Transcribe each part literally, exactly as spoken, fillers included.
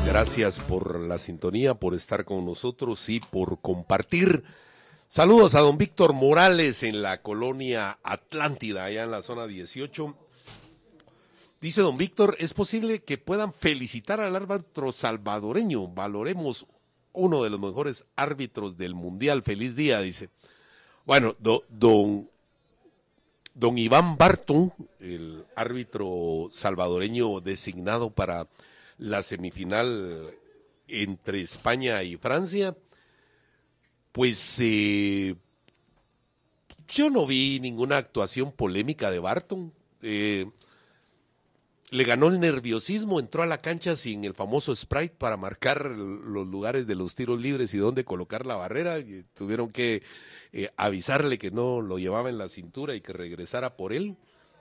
Gracias por la sintonía, por estar con nosotros y por compartir. Saludos a don Víctor Morales en la colonia Atlántida, allá en la zona dieciocho. Dice don Víctor, ¿es posible que puedan felicitar al árbitro salvadoreño? Valoremos uno de los mejores árbitros del mundial. Feliz día, dice. Bueno, do, don, don Iván Barton, el árbitro salvadoreño designado para la semifinal entre España y Francia, pues eh, yo no vi ninguna actuación polémica de Barton. Eh, le ganó el nerviosismo, entró a la cancha sin el famoso Sprite para marcar los lugares de los tiros libres y dónde colocar la barrera. Y tuvieron que eh, avisarle que no lo llevaba en la cintura y que regresara por él.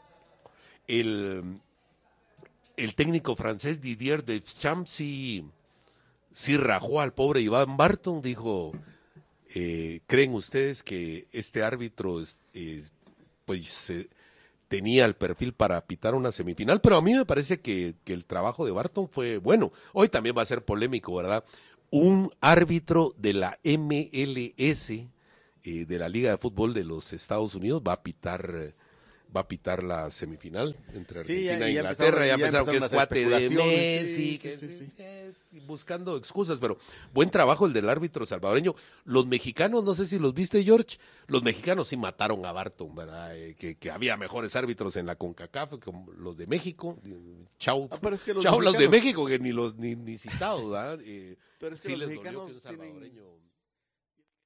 El, el técnico francés Didier Deschamps sí, sí rajó al pobre Iván Barton, dijo, eh, ¿creen ustedes que este árbitro es, es, pues eh, tenía el perfil para pitar una semifinal? Pero a mí me parece que, que el trabajo de Barton fue bueno. Hoy también va a ser polémico, ¿verdad? Un árbitro de la M L S, eh, de la Liga de Fútbol de los Estados Unidos, va a pitar... Eh, va a pitar la semifinal entre Argentina sí, ya, e Inglaterra, ya empezaron, ya empezaron que es cuate de Messi, sí, que, sí, sí, eh, buscando excusas, pero buen trabajo el del árbitro salvadoreño. Los mexicanos, no sé si los viste, George, los mexicanos sí mataron a Barton, ¿verdad? Eh, que, que había mejores árbitros en la CONCACAF, como los de México, chau, ah, pero es que los, chau, mexicanos... los de México, que ni los ni, ni citados, ¿verdad? Eh, pero es que sí los les dolió que un salvadoreño... Tienen...